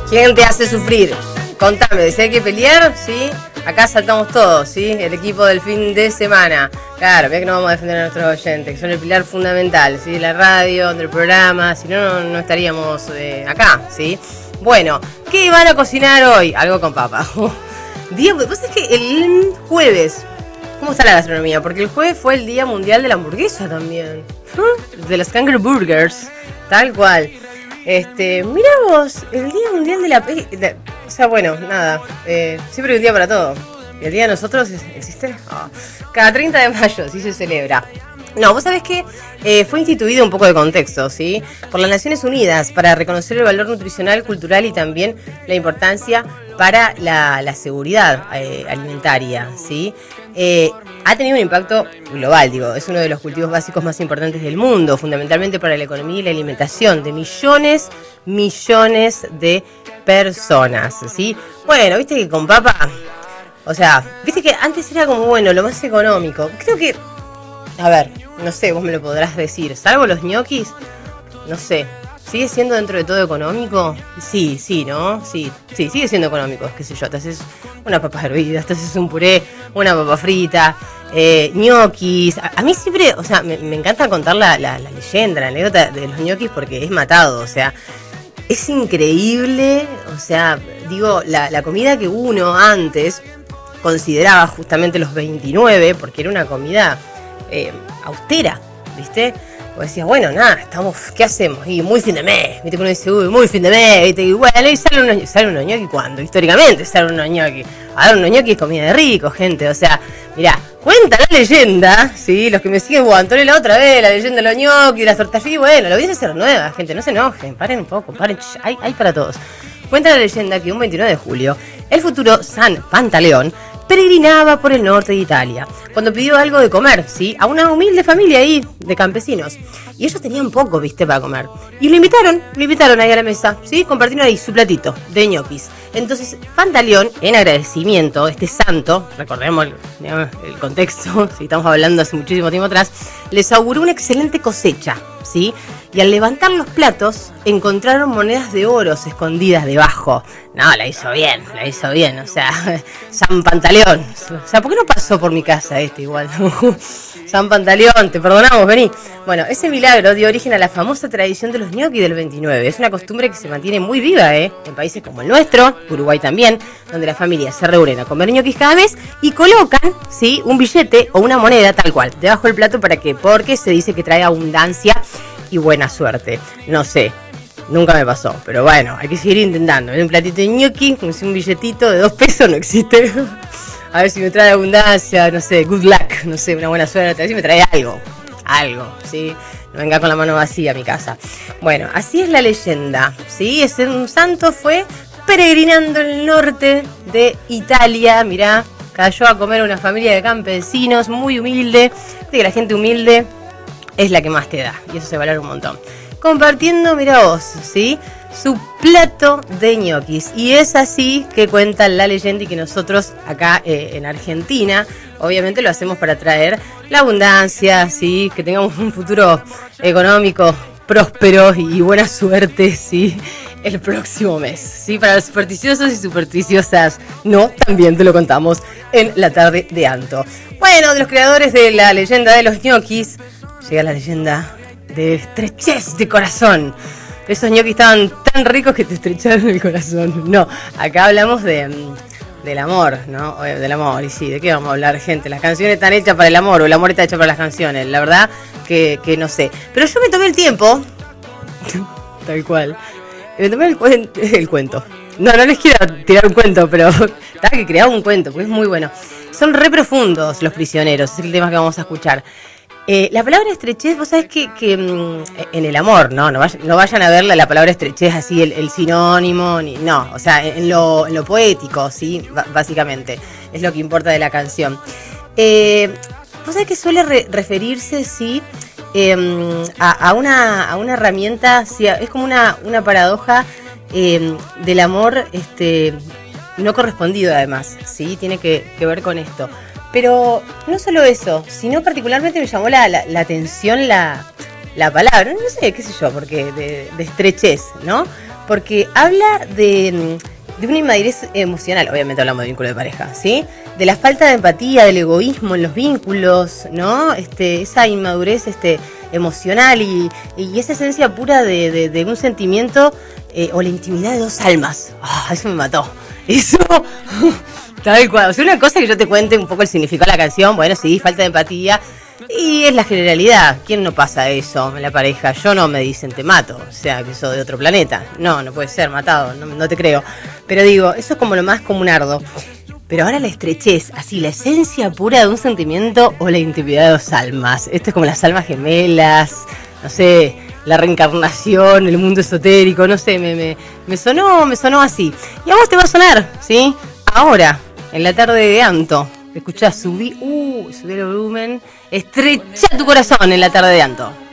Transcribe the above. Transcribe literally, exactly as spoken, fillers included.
¿Quién te hace sufrir? Contame, si hay que pelear, ¿sí? Acá saltamos todos, ¿sí? El equipo del fin de semana. Claro, mira que no vamos a defender a nuestros oyentes, que son el pilar fundamental, ¿sí? La radio, del programa, si no, no, no estaríamos eh, acá, ¿sí? Bueno, ¿qué van a cocinar hoy? Algo con papa. Día, vos sabés que el jueves, ¿cómo está la gastronomía? Porque el jueves fue el Día Mundial de la Hamburguesa también. De los Kangaroo Burgers, tal cual. Este, mirá vos, el Día Mundial de la... De, o sea, bueno, nada, eh, siempre hay un día para todo. ¿Y el día de nosotros existe? Oh, cada treinta de mayo sí se celebra. No, vos sabés que eh, fue instituido un poco de contexto, ¿sí? Por las Naciones Unidas para reconocer el valor nutricional, cultural y también la importancia para la, la seguridad eh, alimentaria, ¿sí? Eh, ha tenido un impacto global, digo, es uno de los cultivos básicos más importantes del mundo, fundamentalmente para la economía y la alimentación de millones, millones de personas, ¿sí? Bueno, viste que con papa, o sea, viste que antes era como, bueno, lo más económico. Creo que, a ver, no sé, vos me lo podrás decir, salvo los ñoquis, no sé, ¿sigue siendo dentro de todo económico? Sí, sí, ¿no? Sí, sí, sigue siendo económico, qué sé yo, te haces una papa hervida, te haces un puré, una papa frita, eh, ñoquis. A, a mí siempre, o sea, me, me encanta contar la, la, la leyenda, la anécdota de los ñoquis porque es matado, o sea, es increíble, o sea, digo, la, la comida que uno antes consideraba justamente los veintinueve, porque era una comida eh, austera, ¿viste? O decías, bueno, nada, estamos, ¿qué hacemos? Y muy fin de mes, ¿viste? Uno dice, uy, muy fin de mes, ¿viste? Y bueno, y sale unos, sale unos ñoquis cuando, históricamente salen unos ñoquis. A ver, unos ñoquis es comida de rico, gente, o sea, mirá, cuenta la leyenda, ¿sí? Los que me siguen, bueno, Antonio la otra vez, la leyenda de los ñoquis, las tortillas, bueno, lo voy a hacer nueva, gente, no se enojen, paren un poco, paren, hay, hay para todos. Cuenta la leyenda que un veintinueve de julio, el futuro San Pantaleón peregrinaba por el norte de Italia, cuando pidió algo de comer, ¿sí? A una humilde familia ahí, de campesinos. Y ellos tenían poco, ¿viste? Para comer. Y lo invitaron, lo invitaron ahí a la mesa, ¿sí? Compartieron ahí su platito de ñoquis. Entonces, Pantaleón, en agradecimiento, este santo, recordemos el, digamos, el contexto, si estamos hablando hace muchísimo tiempo atrás, les auguró una excelente cosecha, ¿sí? Y al levantar los platos, encontraron monedas de oro escondidas debajo. No, la hizo bien, la hizo bien, o sea, San Pantaleón. O sea, ¿por qué no pasó por mi casa este igual? San Pantaleón, te perdonamos, vení. Bueno, ese milagro dio origen a la famosa tradición de los ñoquis del veintinueve. Es una costumbre que se mantiene muy viva, ¿eh? En países como el nuestro, Uruguay también, donde las familias se reúnen a comer ñoquis cada mes y colocan, ¿sí? Un billete o una moneda tal cual debajo del plato para que, porque se dice que trae abundancia y buena suerte. No sé, nunca me pasó, pero bueno, hay que seguir intentando. Un platito de ñoqui, un billetito de dos pesos no existe. A ver si me trae abundancia, no sé, good luck, no sé, una buena suerte, a ver si me trae algo, algo, ¿sí? No venga con la mano vacía a mi casa. Bueno, así es la leyenda, ¿sí? Ese un santo fue peregrinando en el norte de Italia, mirá, cayó a comer a una familia de campesinos muy humilde, de que la gente humilde es la que más te da, y eso se valora un montón. Compartiendo, mirá vos, ¿sí? Su plato de ñoquis. Y es así que cuenta la leyenda y que nosotros acá eh, en Argentina, obviamente lo hacemos para traer la abundancia, ¿sí? Que tengamos un futuro económico próspero y buena suerte, ¿sí? El próximo mes, ¿sí? Para los supersticiosos y supersticiosas, no, también te lo contamos en la tarde de Anto. Bueno, de los creadores de la leyenda de los ñoquis, llega la leyenda de estrechez de corazón. Esos ñoquis estaban tan ricos que te estrecharon el corazón. No, acá hablamos de del amor, ¿no? Del amor, y sí, ¿de qué vamos a hablar, gente? Las canciones están hechas para el amor, o el amor está hecho para las canciones. La verdad que, que no sé. Pero yo me tomé el tiempo, tal cual, me tomé el, cuen- el cuento. No, no les quiero tirar un cuento, pero estaba que creaba un cuento, porque es muy bueno. Son re profundos los prisioneros, es el tema que vamos a escuchar. Eh, la palabra estrechez, vos sabés que, que mm, en el amor, ¿no? No vayan, no vayan a verla la palabra estrechez así, el, el sinónimo, ni, no, o sea, en lo, en lo poético, ¿sí? B- básicamente, es lo que importa de la canción. Eh, vos sabés que suele re- referirse, sí, eh, a, a, una, a una herramienta, sí, es como una, una paradoja eh, del amor este, no correspondido además, ¿sí? Tiene que, que ver con esto. Pero no solo eso, sino particularmente me llamó la, la, la atención la, la palabra, no sé, qué sé yo, porque de, de estrechez, ¿no? porque habla de, de una inmadurez emocional, obviamente hablamos de vínculo de pareja, ¿sí? De la falta de empatía, del egoísmo en los vínculos, ¿no? Este, esa inmadurez este, emocional y, y esa esencia pura de, de, de un sentimiento eh, o la intimidad de dos almas. Ah, eso me mató. Eso... Tal cual. O sea, una cosa que yo te cuente un poco el significado de la canción, bueno, sí, falta de empatía. Y es la generalidad. ¿Quién no pasa eso en la pareja? Yo no me dicen te mato, o sea, que sos de otro planeta. No, no puede ser matado, no, no te creo. Pero digo, eso es como lo más comunardo. Pero ahora la estrechez, así, la esencia pura de un sentimiento o la intimidad de dos almas. Esto es como las almas gemelas, no sé, la reencarnación, el mundo esotérico, no sé, me, me, me sonó, me sonó así. Y a vos te va a sonar, ¿sí? Ahora, en la tarde de Anto. Escuchá, subí, uh, subí el volumen. Estrecha tu corazón en la tarde de Anto.